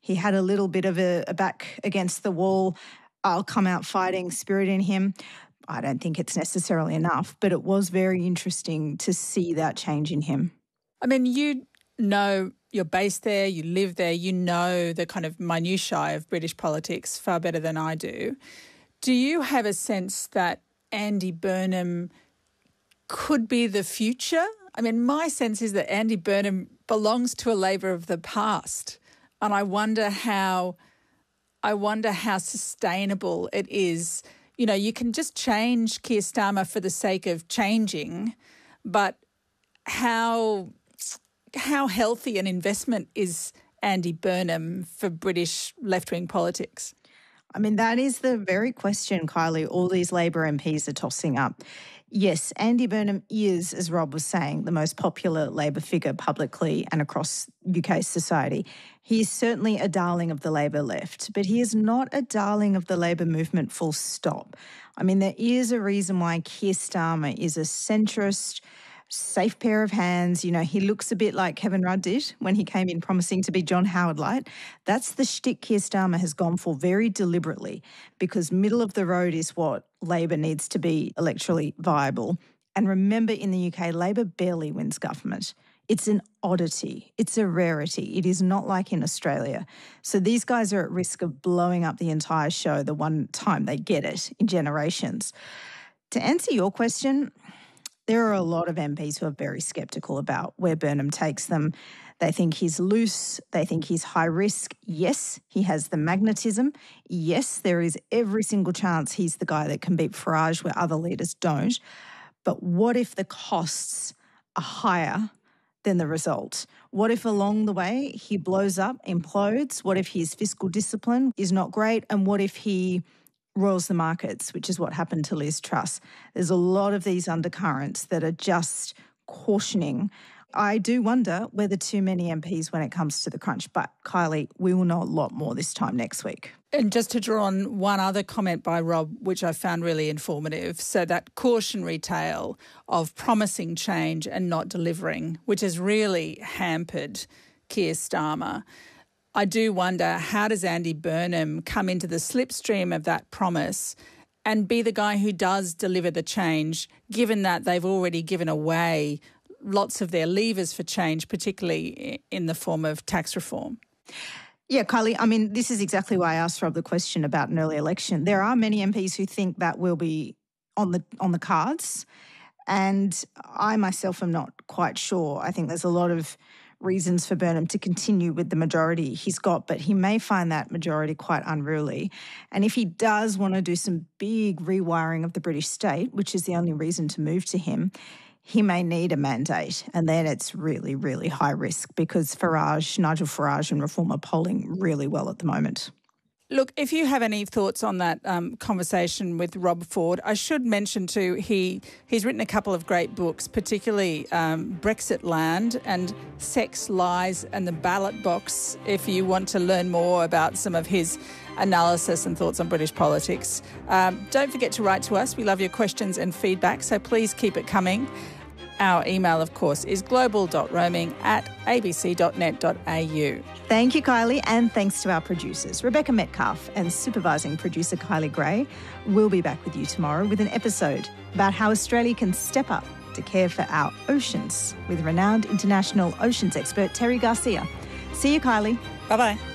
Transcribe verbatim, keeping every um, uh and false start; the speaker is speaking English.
He had a little bit of a, a back against the wall, I'll come out fighting spirit in him. I don't think it's necessarily enough, but it was very interesting to see that change in him. I mean, you know, you're based there, you live there, you know the kind of minutiae of British politics far better than I do. Do you have a sense that Andy Burnham could be the future? I mean, my sense is that Andy Burnham belongs to a Labor of the past, and I wonder how, I wonder how sustainable it is. You know, you can just change Keir Starmer for the sake of changing, but how how healthy an investment is Andy Burnham for British left-wing politics? I mean, that is the very question, Kylie, all these Labor M Ps are tossing up. Yes, Andy Burnham is, as Rob was saying, the most popular Labor figure publicly and across U K society. He is certainly a darling of the Labor left, but he is not a darling of the Labor movement full stop. I mean, there is a reason why Keir Starmer is a centrist, safe pair of hands. You know, he looks a bit like Kevin Rudd did when he came in promising to be John Howard Light. That's the shtick Keir Starmer has gone for very deliberately, because middle of the road is what Labor needs to be electorally viable. And remember, in the U K, Labor barely wins government. It's an oddity. It's a rarity. It is not like in Australia. So these guys are at risk of blowing up the entire show the one time they get it in generations. To answer your question, there are a lot of M Ps who are very sceptical about where Burnham takes them. They think he's loose. They think he's high risk. Yes, he has the magnetism. Yes, there is every single chance he's the guy that can beat Farage where other leaders don't. But what if the costs are higher than the result? What if along the way he blows up, implodes? What if his fiscal discipline is not great? And what if he roils the markets, which is what happened to Liz Truss? There's a lot of these undercurrents that are just cautioning. I do wonder whether too many M Ps when it comes to the crunch. But, Kylie, we will know a lot more this time next week. And just to draw on one other comment by Rob, which I found really informative, so that cautionary tale of promising change and not delivering, which has really hampered Keir Starmer. I do wonder, how does Andy Burnham come into the slipstream of that promise and be the guy who does deliver the change, given that they've already given away lots of their levers for change, particularly in the form of tax reform? Yeah, Kylie, I mean, this is exactly why I asked Rob the question about an early election. There are many M Ps who think that will be on the on the cards, and I myself am not quite sure. I think there's a lot of reasons for Burnham to continue with the majority he's got, but he may find that majority quite unruly. And if he does want to do some big rewiring of the British state, which is the only reason to move to him, he may need a mandate, and then it's really, really high risk because Farage, Nigel Farage and Reform are polling really well at the moment. Look, if you have any thoughts on that um, conversation with Rob Ford, I should mention too, he he's written a couple of great books, particularly um, Brexit Land and Sex, Lies and the Ballot Box, if you want to learn more about some of his analysis and thoughts on British politics. Um, don't forget to write to us. We love your questions and feedback, so please keep it coming. Our email, of course, is global dot roaming at a b c dot net dot a u. Thank you, Kylie, and thanks to our producers, Rebecca Metcalf and supervising producer Kylie Gray. We'll be back with you tomorrow with an episode about how Australia can step up to care for our oceans with renowned international oceans expert Terry Garcia. See you, Kylie. Bye-bye.